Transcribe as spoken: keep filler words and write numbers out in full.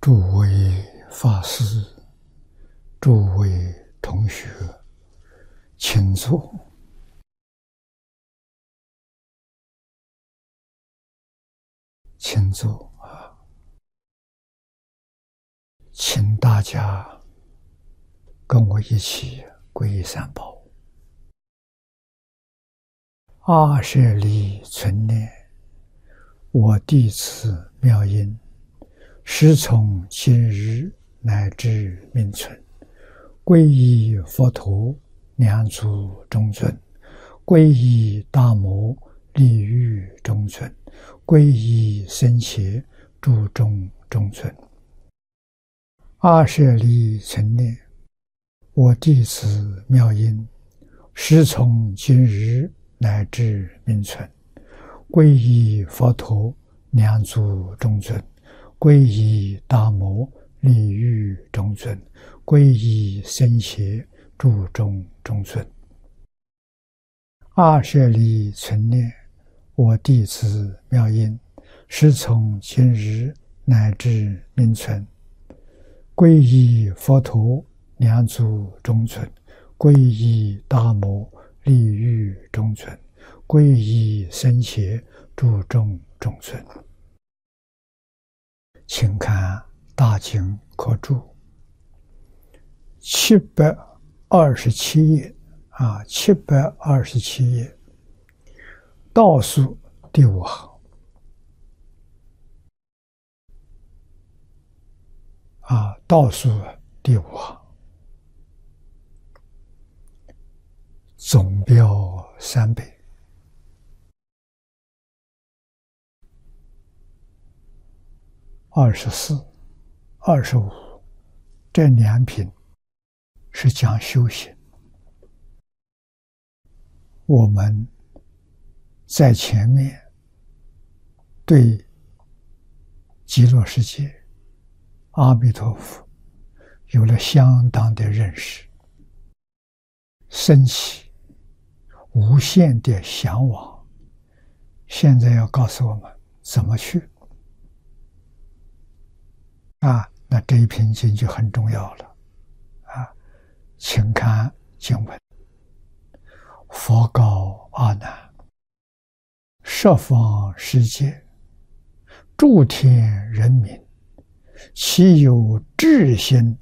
诸位法师，诸位同学，请坐。请坐啊！请大家跟我一起皈依三宝。阿舍利存念，我弟子妙音，时从今日乃至命存，皈依佛陀，两足中尊；皈依大摩，利欲中尊；皈依僧伽，注中中尊。阿舍利存念，我弟子妙音，时从今日乃至命存，皈依佛陀，两足中尊；皈依大摩，利欲中尊；皈依僧伽，注中中尊。阿舍利存念，我弟子妙音，时从今日乃至命存，皈依佛陀，两足中尊；皈依大摩，利欲中尊；皈依僧伽，注中中尊。请看大经科注七百二十七页啊，七百二十七页倒数第五行啊，倒数第五行，总标三倍。二十四、二十五这两品是讲修行。我们在前面对极乐世界、阿弥陀佛有了相当的认识，升起无限的向往。现在要告诉我们怎么去啊，那这一篇经就很重要了啊！请看经文：佛告阿难，十方世界，诸天人民，其有智心